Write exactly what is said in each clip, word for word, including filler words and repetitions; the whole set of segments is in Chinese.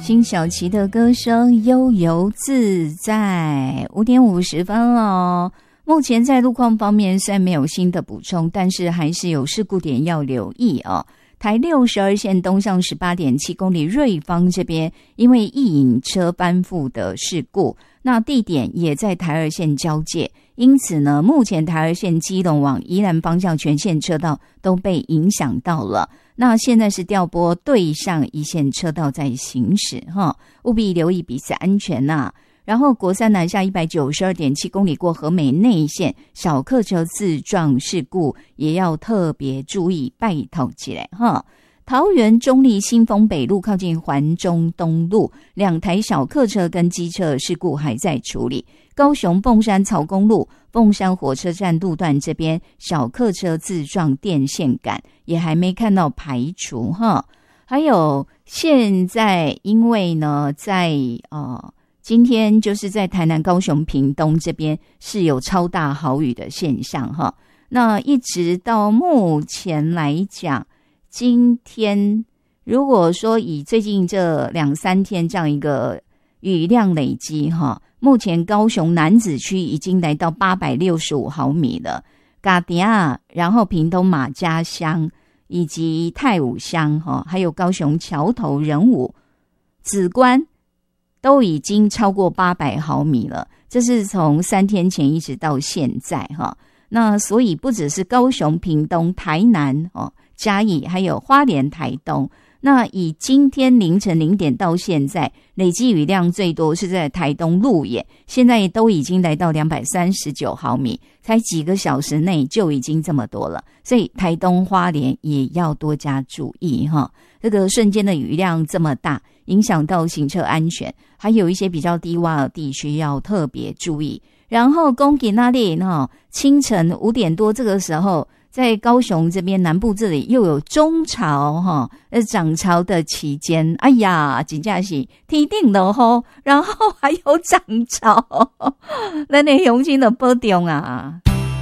辛晓琪的歌声悠游自在。五点五十分哦。目前在路况方面虽然没有新的补充，但是还是有事故点要留意哦。台六十二线东向 十八点七公里瑞芳这边因为一引车翻覆的事故，那地点也在台二线交界，因此呢，目前台二线基隆往宜兰方向全线车道都被影响到了。那现在是调拨对向一线车道在行驶哈，务必留意彼此安全呐、啊。然后国三南下 一百九十二点七公里过和美内线小客车自撞事故也要特别注意，拜托起来哈。桃园中立新丰北路靠近环中东路两台小客车跟机车事故还在处理。高雄凤山草公路凤山火车站路段这边小客车自撞电线杆也还没看到排除哈。还有现在因为呢在呃今天就是在台南高雄屏东这边是有超大豪雨的现象哈。那一直到目前来讲，今天如果说以最近这两三天这样一个雨量累积哈，目前高雄楠梓区已经来到八百六十五毫米了，嘎迪亚，然后屏东马家乡以及太武乡哈，还有高雄桥头仁武梓官都已经超过八百毫米了，这是从三天前一直到现在哈。那所以不只是高雄、屏东、台南哦、嘉义，还有花莲、台东。那以今天凌晨零点到现在，累积雨量最多是在台东鹿野，现在都已经来到两百三十九毫米，才几个小时内就已经这么多了。所以台东、花莲也要多加注意哈。这个瞬间的雨量这么大，影响到行车安全，还有一些比较低洼的地区要特别注意。然后公吉那里哈，清晨五点多这个时候，在高雄这边南部这里又有中潮哈，呃涨潮的期间，哎呀，真的是天顶落雨，然后还有涨潮，咱的乡亲就保重啊！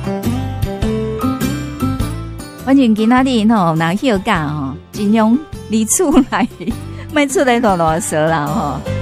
反正今仔日吼，若休假吼，尽量离厝内，莫出来落落踅啦吼。